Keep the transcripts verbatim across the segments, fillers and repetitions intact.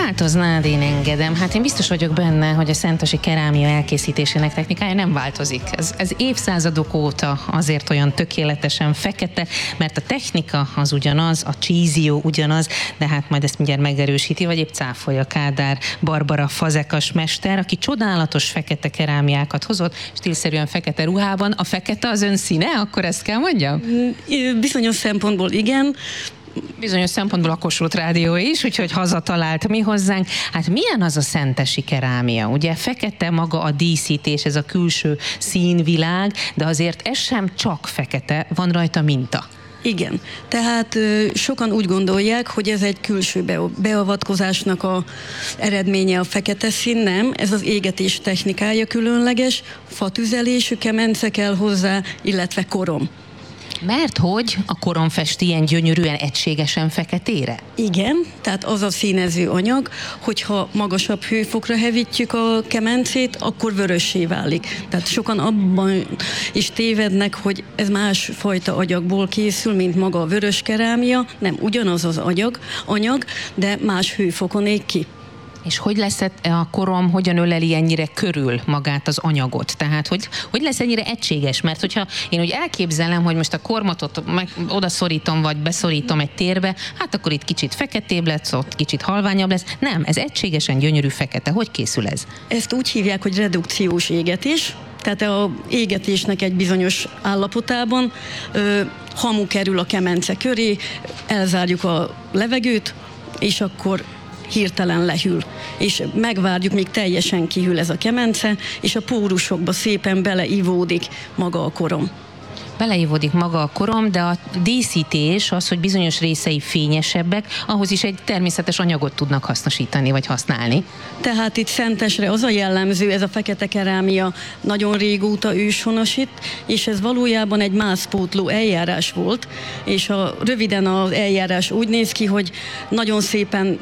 változnád, én engedem. Hát én biztos vagyok benne, hogy a szentesi kerámia elkészítésének technikája nem változik. Ez, ez évszázadok óta azért olyan tökéletesen fekete, mert a technika az ugyanaz, a csízió ugyanaz, de hát majd ezt mindjárt megerősíti, vagy épp cáfolja Kádár Barbara fazekas mester, aki csodálatos fekete kerámiákat hozott, stílszerűen fekete ruhában. A fekete az ön színe, akkor ezt kell mondjam? Bizonyos szempontból igen. Bizonyos szempontból a Kossuth Rádió is, úgyhogy hazatalált mi hozzánk. Hát milyen az a szentesi kerámia? Ugye fekete maga a díszítés, ez a külső színvilág, de azért ez sem csak fekete, van rajta minta. Igen, tehát ö, sokan úgy gondolják, hogy ez egy külső beavatkozásnak a eredménye a fekete szín, nem, ez az égetés technikája különleges, fatüzelésű kemence kell hozzá, illetve korom. Mert hogy a korom fest ilyen gyönyörűen, egységesen feketére? Igen, tehát az a színező anyag, hogyha magasabb hőfokra hevítjük a kemencét, akkor vörössé válik. Tehát sokan abban is tévednek, hogy ez másfajta anyagból készül, mint maga a vörös kerámia. Nem, ugyanaz az anyag, anyag, de más hőfokon ég ki. És hogy lesz a korom, hogyan öleli ennyire körül magát az anyagot? Tehát, hogy, hogy lesz ennyire egységes? Mert hogyha én úgy elképzelem, hogy most a kormatot meg oda szorítom, vagy beszorítom egy térbe, hát akkor itt kicsit feketébb lesz, ott kicsit halványabb lesz. Nem, ez egységesen gyönyörű fekete. Hogy készül ez? Ezt úgy hívják, hogy redukciós égetés. Tehát a égetésnek egy bizonyos állapotában ö, hamu kerül a kemence köré, elzárjuk a levegőt, és akkor hirtelen lehűl, és megvárjuk, míg teljesen kihűl ez a kemence, és a pórusokba szépen beleivódik maga a korom. Beleivódik maga a korom, de a díszítés az, hogy bizonyos részei fényesebbek, ahhoz is egy természetes anyagot tudnak hasznosítani, vagy használni. Tehát itt Szentesre az a jellemző, ez a fekete kerámia nagyon régóta őshonos itt, és ez valójában egy mászpótló eljárás volt, és a, röviden az eljárás úgy néz ki, hogy nagyon szépen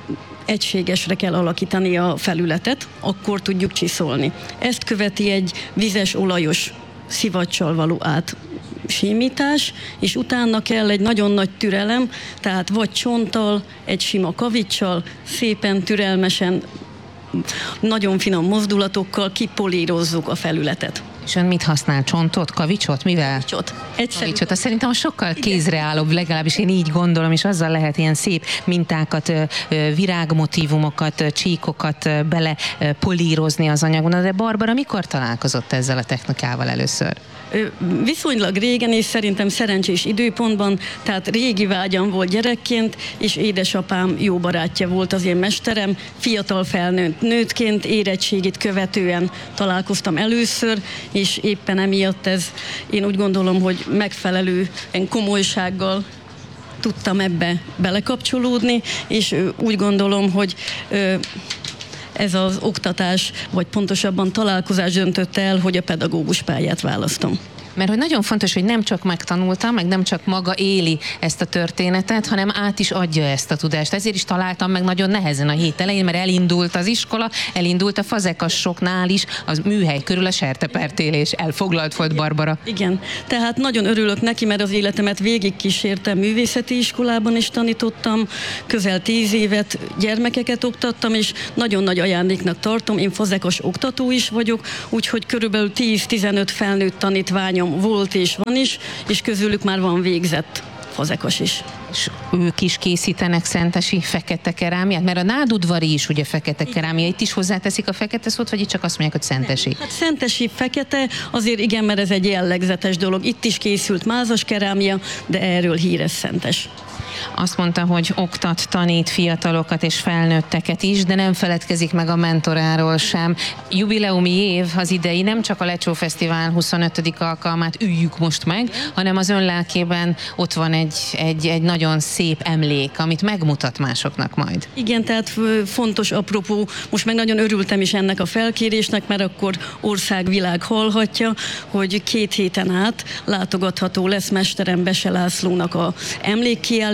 egységesre kell alakítani a felületet, akkor tudjuk csiszolni. Ezt követi egy vizes, olajos szivacsal való átsimítás, és utána kell egy nagyon nagy türelem, tehát vagy csonttal, egy sima kavicsal, szépen türelmesen, nagyon finom mozdulatokkal kipolírozzuk a felületet. És ön mit használ? Csontot, kavicsot? Mivel? Kavicsot. Kavicsot. Azt szerintem sokkal kézreállóbb, legalábbis én így gondolom, és azzal lehet ilyen szép mintákat, virágmotívumokat, csíkokat bele polírozni az anyagon. De Barbara mikor találkozott ezzel a technikával először? Viszonylag régen, és szerintem szerencsés időpontban, tehát régi vágyam volt gyerekként, és édesapám jó barátja volt az én mesterem. Fiatal felnőtt nőttként, érettségit követően találkoztam először, és éppen emiatt ez, én úgy gondolom, hogy megfelelő komolysággal tudtam ebbe belekapcsolódni, és úgy gondolom, hogy ez az oktatás, vagy pontosabban találkozás döntötte el, hogy a pedagógus pályát választom. Mert hogy nagyon fontos, hogy nem csak megtanulta, meg nem csak maga éli ezt a történetet, hanem át is adja ezt a tudást. Ezért is találtam meg nagyon nehezen a hét elején, mert elindult az iskola, elindult a fazekassoknál is, az műhely körül a sertepertélés. Elfoglalt volt Barbara. Igen, tehát nagyon örülök neki, mert az életemet végig kísértem, művészeti iskolában is tanítottam, közel tíz évet gyermekeket oktattam, és nagyon nagy ajándéknak tartom. Én fazekas oktató is vagyok, úgyhogy körülbelül tíz-tizenöt felnőtt tanítványom volt és van is, és közülük már van végzett fazekas is. És ők is készítenek szentesi fekete kerámiát? Mert a nádudvari is ugye fekete kerámia, itt is hozzáteszik a fekete szót, vagy itt csak azt mondják, hogy szentesi? Hát szentesi fekete, azért igen, mert ez egy jellegzetes dolog. Itt is készült mázas kerámia, de erről híres Szentes. Azt mondta, hogy oktat, tanít fiatalokat és felnőtteket is, de nem feledkezik meg a mentoráról sem. Jubileumi év az idei, nem csak a Lecsó Fesztivál huszonötödik alkalmát üljük most meg, hanem az ön lelkében ott van egy, egy, egy nagyon szép emlék, amit megmutat másoknak majd. Igen, tehát fontos apropó, most meg nagyon örültem is ennek a felkérésnek, mert akkor ország-világ hallhatja, hogy két héten át látogatható lesz mesterem Bese Lászlónak a emlékkiállítása,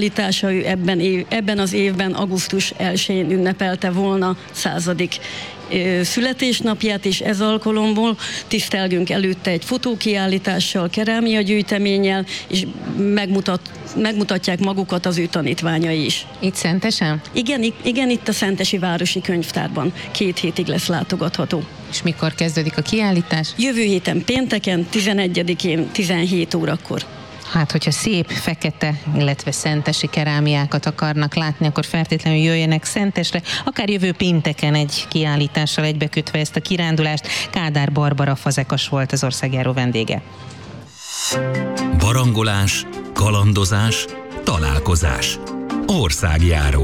kiállítása, ő ebben, év, ebben az évben augusztus elsején ünnepelte volna századik születésnapját, és ez alkalomból tisztelgünk előtte egy fotókiállítással, kerámia gyűjteménnyel, és megmutat, megmutatják magukat az ő tanítványai is. Itt Szentesen? Igen, igen, itt a Szentesi Városi Könyvtárban két hétig lesz látogatható. És mikor kezdődik a kiállítás? Jövő héten pénteken, tizenegyedikén tizenhét órakor. Hát, hogyha szép, fekete, illetve szentesi kerámiákat akarnak látni, akkor feltétlenül jöjjenek Szentesre, akár jövő pénteken egy kiállítással egybekötve ezt a kirándulást. Kádár Barbara fazekas volt az országjáró vendége. Barangolás, kalandozás, találkozás. Országjáró.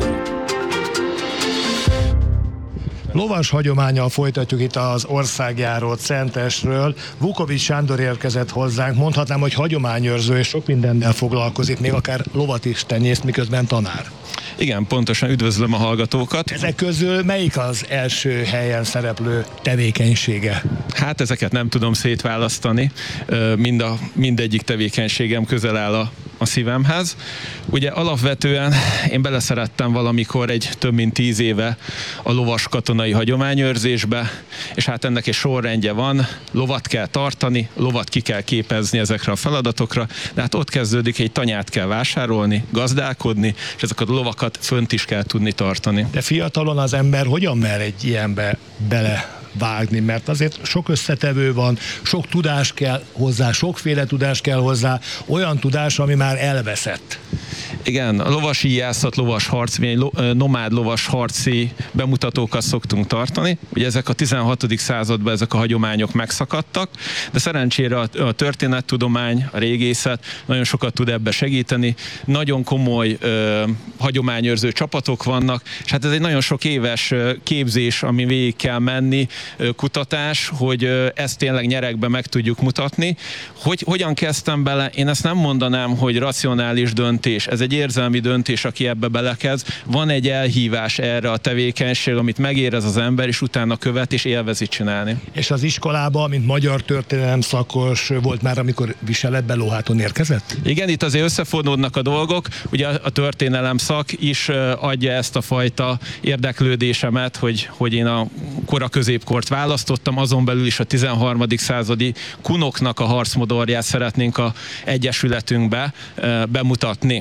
Lovas hagyománnyal folytatjuk itt az országjárót Szentesről. Vukovics Sándor érkezett hozzánk, mondhatnám, hogy hagyományőrző, és sok mindennel foglalkozik, még akár lovat is tenyészt, miközben tanár. Igen, pontosan, üdvözlöm a hallgatókat. Ezek közül melyik az első helyen szereplő tevékenysége? Hát ezeket nem tudom szétválasztani, Mind a, mindegyik tevékenységem közel áll a, a szívemhez. Ugye alapvetően én beleszerettem valamikor egy több mint tíz éve a lovas katonai hagyományőrzésbe, és hát ennek egy sorrendje van, lovat kell tartani, lovat ki kell képezni ezekre a feladatokra, de hát ott kezdődik, egy tanyát kell vásárolni, gazdálkodni, és ezeket a lovakat fönt is kell tudni tartani. De fiatalon az ember hogyan mer egy ilyenbe bele vágni, mert azért sok összetevő van, sok tudás kell hozzá, sokféle tudás kell hozzá, olyan tudás, ami már elveszett. Igen, a lovas íjászat, lovas harc, mi egy lo, nomád lovas harci bemutatókat szoktunk tartani. Ugye ezek a tizenhatodik században ezek a hagyományok megszakadtak, de szerencsére a, a történettudomány, a régészet nagyon sokat tud ebbe segíteni. Nagyon komoly ö, hagyományőrző csapatok vannak, és hát ez egy nagyon sok éves képzés, ami végig kell menni, ö, kutatás, hogy ö, ezt tényleg nyerekbe meg tudjuk mutatni. Hogy, hogyan kezdtem bele? Én ezt nem mondanám, hogy racionális döntés. Ez egy érzelmi döntés, aki ebbe belekezd. Van egy elhívás erre a tevékenység, amit megérez az ember, és utána követ, és élvezi csinálni. És az iskolában, mint magyar történelem szakos volt már, amikor viseletbe lóháton érkezett? Igen, itt azért összefonódnak a dolgok. Ugye a történelem szak is adja ezt a fajta érdeklődésemet, hogy, hogy én a kora középkort választottam, azon belül is a tizenharmadik századi kunoknak a harcmodorját szeretnénk a egyesületünkbe bemutatni.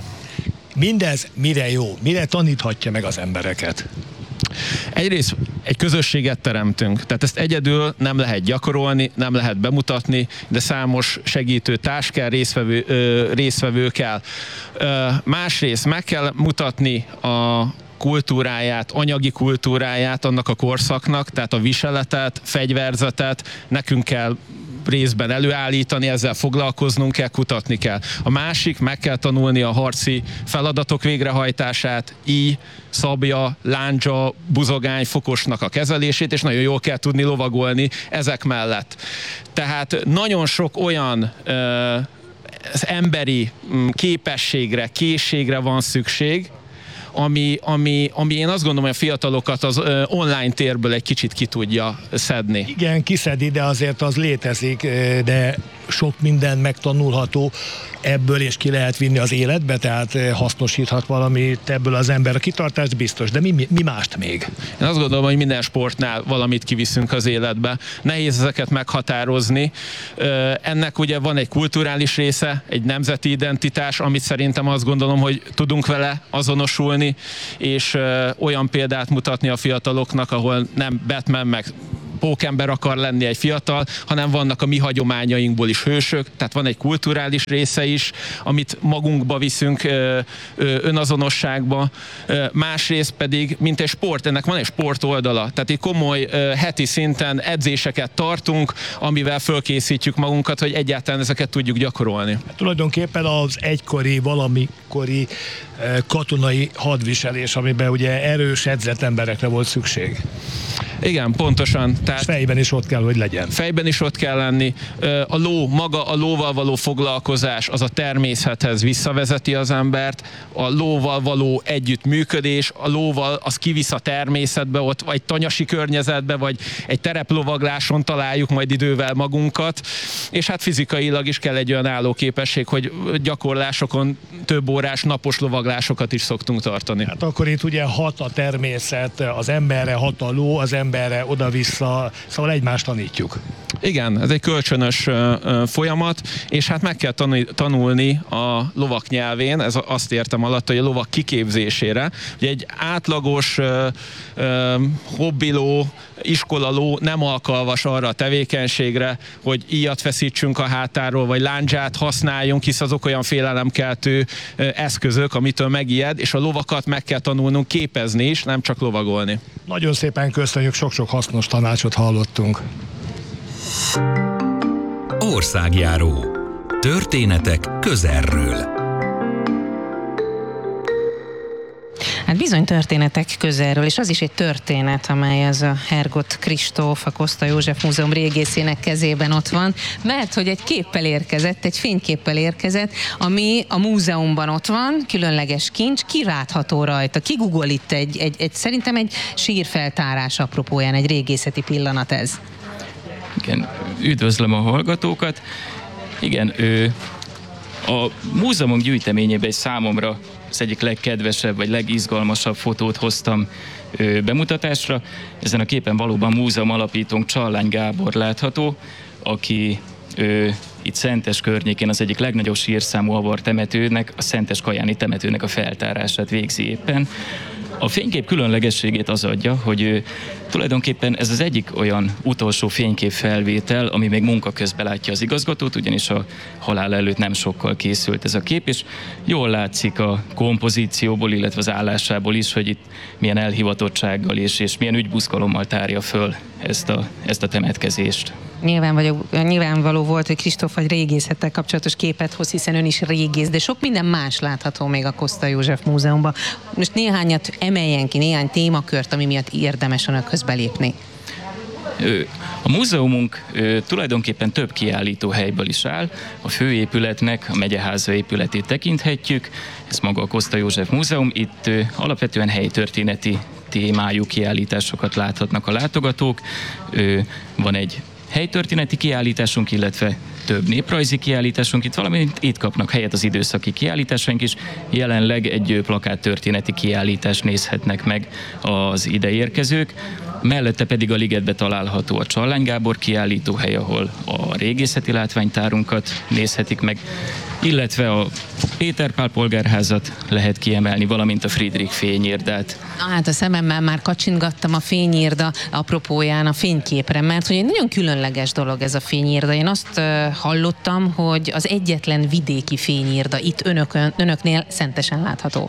Mindez mire jó? Mire taníthatja meg az embereket? Egyrészt egy közösséget teremtünk, tehát ezt egyedül nem lehet gyakorolni, nem lehet bemutatni, de számos segítő társ kell, részvevő, ö, részvevő kell. Ö, másrészt meg kell mutatni a kultúráját, anyagi kultúráját annak a korszaknak, tehát a viseletet, fegyverzetet nekünk kell részben előállítani, ezzel foglalkoznunk kell, kutatni kell. A másik, meg kell tanulni a harci feladatok végrehajtását, íj, szabja, láncsa, buzogány, fokosnak a kezelését, és nagyon jól kell tudni lovagolni ezek mellett. Tehát nagyon sok olyan ö, az emberi képességre, készségre van szükség, Ami, ami, ami én azt gondolom, hogy a fiatalokat az ö, online térből egy kicsit ki tudja szedni. Igen, kiszedi, de azért az létezik, de sok minden megtanulható ebből, és ki lehet vinni az életbe, tehát hasznosíthat valamit ebből az ember. A kitartás biztos, de mi, mi, mi mást még? Én azt gondolom, hogy minden sportnál valamit kiviszünk az életbe. Nehéz ezeket meghatározni. Ennek ugye van egy kulturális része, egy nemzeti identitás, amit szerintem azt gondolom, hogy tudunk vele azonosulni, és olyan példát mutatni a fiataloknak, ahol nem Batman meg pókember akar lenni egy fiatal, hanem vannak a mi hagyományainkból is hősök, tehát van egy kulturális része is, amit magunkba viszünk ö, ö, önazonosságba. Ö, másrészt pedig, mint egy sport, ennek van egy sport oldala, tehát egy komoly ö, heti szinten edzéseket tartunk, amivel fölkészítjük magunkat, hogy egyáltalán ezeket tudjuk gyakorolni. Hát tulajdonképpen az egykori, valamikori ö, katonai hadviselés, amiben ugye erős, edzett emberekre volt szükség. Igen, pontosan. Tehát És fejben is ott kell, hogy legyen. Fejben is ott kell lenni. A ló, maga a lóval való foglalkozás az a természethez visszavezeti az embert, a lóval való együttműködés, a lóval az kivisz a természetbe, ott vagy tanyasi környezetbe, vagy egy tereplovagláson találjuk majd idővel magunkat, és hát fizikailag is kell egy olyan állóképesség, hogy gyakorlásokon több órás napos lovaglásokat is szoktunk tartani. Hát akkor itt ugye hat a természet, az emberre hat a ló, az emberre oda-vissza, szóval egymást tanítjuk. Igen, ez egy kölcsönös folyamat, és hát meg kell tanulni a lovak nyelvén, ez azt értem alatt, hogy a lovak kiképzésére. Ugye egy átlagos uh, uh, hobbiló, iskolaló nem alkalmas arra a tevékenységre, hogy íjat feszítsünk a hátáról, vagy lándzsát használjunk, hisz azok olyan félelemkeltő uh, eszközök, amitől megijed, és a lovakat meg kell tanulnunk képezni is, nem csak lovagolni. Nagyon szépen köszönjük, sok-sok hasznos tanácsot hallottunk. Országjáró. Történetek közelről. Hát bizony történetek közelről, és az is egy történet, amely az a Hergot Kristóf, a Koszta József Múzeum régészének kezében ott van, mert hogy egy képpel érkezett, egy fényképpel érkezett, ami a múzeumban ott van, különleges kincs, kilátható rajta. Kigugol itt egy, egy, egy, szerintem egy sírfeltárás apropóján, egy régészeti pillanat ez. Igen, üdvözlöm a hallgatókat. Igen, ő, a múzeumunk gyűjteményében egy számomra az egyik legkedvesebb vagy legizgalmasabb fotót hoztam ö, bemutatásra. Ezen a képen valóban múzeum alapítónk Csallány Gábor látható, aki ö, itt Szentes környékén az egyik legnagyobb sírszámú avar temetőnek, a Szentes Kajáni temetőnek a feltárását végzi éppen. A fénykép különlegességét az adja, hogy ő, tulajdonképpen ez az egyik olyan utolsó fényképfelvétel, ami még munka közben látja az igazgatót, ugyanis a halál előtt nem sokkal készült ez a kép, és jól látszik a kompozícióból, illetve az állásából is, hogy itt milyen elhivatottsággal és, és milyen ügybuzgalommal tárja föl ezt a, ezt a temetkezést. Nyilván vagyok, nyilvánvaló volt, hogy Kristóf egy régészettel kapcsolatos képet hoz, hiszen ön is régész, de sok minden más látható még a Koszta József Múzeumban. Most néhányat emeljen ki, néhány témakört, ami miatt érdemes önökhöz belépni. A múzeumunk tulajdonképpen több kiállítóhelyből is áll. A főépületnek, a megyeháza épületét tekinthetjük, ez maga a Koszta József Múzeum. Itt alapvetően helytörténeti témájú kiállításokat láthatnak a látogatók. Van egy helytörténeti kiállításunk, illetve több néprajzi kiállításunk itt, valamint itt kapnak helyet az időszaki kiállításaink is. Jelenleg egy plakáttörténeti kiállítást nézhetnek meg az ideérkezők. Mellette pedig a ligetbe található a Csallány Gábor kiállítóhely, ahol a régészeti látványtárunkat nézhetik meg, illetve a Péter Pál polgárházat lehet kiemelni, valamint a Friedrich fényirdát. Na hát a szememmel már kacsingattam a fényírda apropóján a fényképre, mert hogy egy nagyon különleges dolog ez a fényírda. Én azt uh, hallottam, hogy az egyetlen vidéki fényírda itt önökön, önöknél Szentesen látható.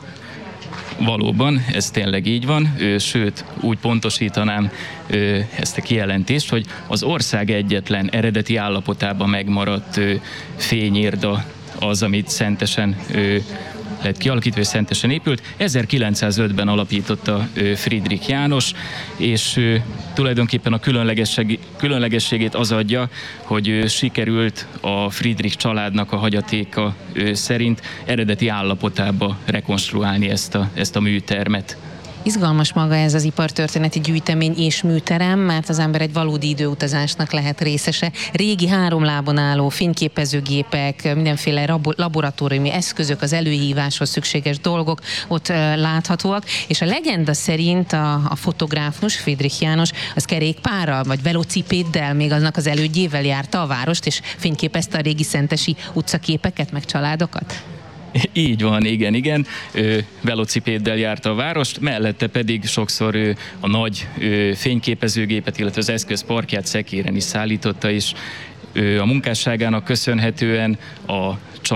Valóban, ez tényleg így van, sőt, úgy pontosítanám ezt a kijelentést, hogy az ország egyetlen eredeti állapotában megmaradt fényírda az, amit Szentesen lett kialakítva, és Szentesen épült. ezerkilencszázötben alapította Friedrich János, és tulajdonképpen a különlegesség, különlegességét az adja, hogy sikerült a Friedrich családnak a hagyatéka szerint eredeti állapotába rekonstruálni ezt a, ezt a műtermet. Izgalmas maga ez az ipartörténeti gyűjtemény és műterem, mert az ember egy valódi időutazásnak lehet részese. Régi három lábon álló fényképezőgépek, mindenféle laboratóriumi eszközök, az előhíváshoz szükséges dolgok ott láthatóak, és a legenda szerint a, a fotográfus, Friedrich János, az kerékpárral vagy velocipéddel, még aznak az elődjével járta a várost, és fényképezte a régi szentesi utcaképeket, meg családokat? Így van, igen, igen. Ö, velocipéddel járta a várost, mellette pedig sokszor ö, a nagy ö, fényképezőgépet, illetve az eszközparkját szekéren is szállította, és ö, a munkásságának köszönhetően a